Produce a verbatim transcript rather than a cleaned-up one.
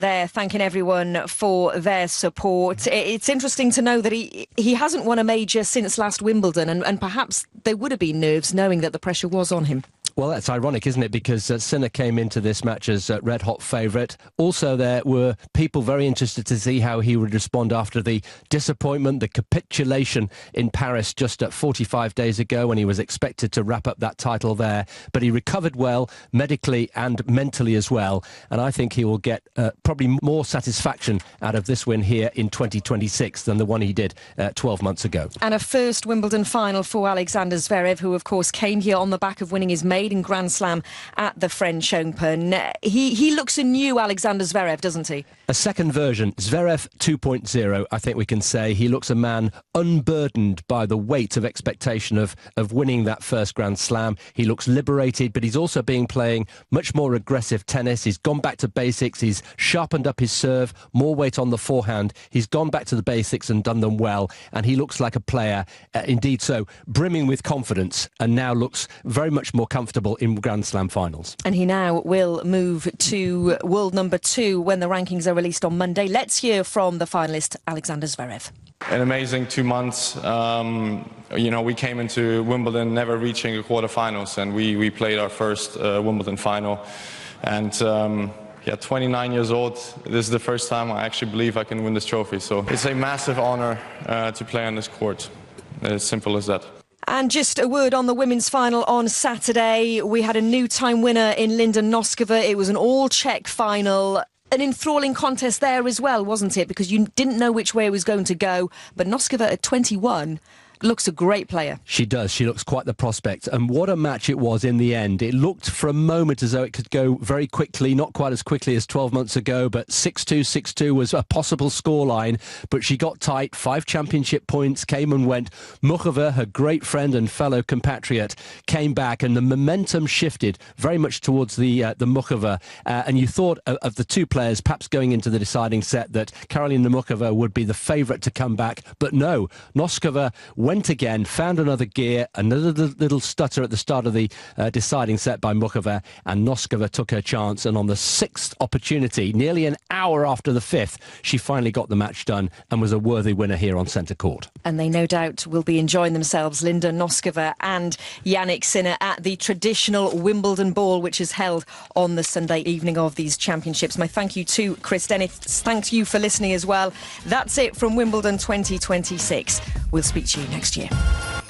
There, thanking everyone for their support. It's interesting to know that he he hasn't won a major since last Wimbledon, and, and perhaps there would have been nerves knowing that the pressure was on him. Well, that's ironic, isn't it? Because uh, Sinner came into this match as a red-hot favourite. Also, there were people very interested to see how he would respond after the disappointment, the capitulation in Paris just at forty-five days ago when he was expected to wrap up that title there. But he recovered well, medically and mentally as well. And I think he will get uh, probably more satisfaction out of this win here in twenty twenty-six than the one he did uh, twelve months ago. And a first Wimbledon final for Alexander Zverev, who, of course, came here on the back of winning his maiden Grand Slam at the French Open. He he looks a new Alexander Zverev, doesn't he? A second version, Zverev two point oh, I think we can say. He looks a man unburdened by the weight of expectation of, of winning that first Grand Slam. He looks liberated, but he's also been playing much more aggressive tennis. He's gone back to basics. He's sharpened up his serve, more weight on the forehand. He's gone back to the basics and done them well. And he looks like a player, uh, indeed so, brimming with confidence, and now looks very much more comfortable in Grand Slam finals. And he now will move to world number two when the rankings are released on Monday. Let's hear from the finalist, Alexander Zverev. An amazing two months. Um, you know, we came into Wimbledon never reaching a quarterfinals, and we, we played our first uh, Wimbledon final. And um, yeah, twenty-nine years old, this is the first time I actually believe I can win this trophy. So it's a massive honor uh, to play on this court. As simple as that. And just a word on the women's final on Saturday. We had a new time winner in Linda Noskova. It was an all-Czech final. An enthralling contest there as well, wasn't it? Because you didn't know which way it was going to go. But Noskova at twenty-one looks a great player. She does. She looks quite the prospect. And what a match it was in the end. It looked for a moment as though it could go very quickly, not quite as quickly as twelve months ago, but six two, six two was a possible scoreline. But she got tight. Five championship points came and went. Muchova, her great friend and fellow compatriot, came back, and the momentum shifted very much towards the uh, the Muchova. Uh, and you thought of, of the two players perhaps going into the deciding set that Karolina Muchova would be the favourite to come back. But no, Noskova went again, found another gear, another little stutter at the start of the uh, deciding set by Muchova, and Noskova took her chance, and on the sixth opportunity, nearly an hour after the fifth, she finally got the match done and was a worthy winner here on centre court. And they no doubt will be enjoying themselves, Linda Noskova and Jannik Sinner, at the traditional Wimbledon ball, which is held on the Sunday evening of these championships. My thank you to Chris Dennis. Thanks you for listening as well. That's it from Wimbledon twenty twenty-six. We'll speak to you next year.